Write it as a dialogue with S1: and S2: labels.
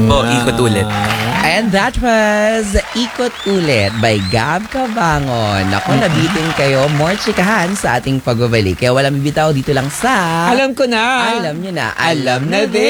S1: Ikot ulit.
S2: And that was Ikot Ulit by Gab Cabangon. Ako, nabitin kayo. More chikahan sa ating pagbabalik. Kaya walang bibitaw dito lang sa...
S3: Alam ko na.
S2: Alam nyo na. Alam na din.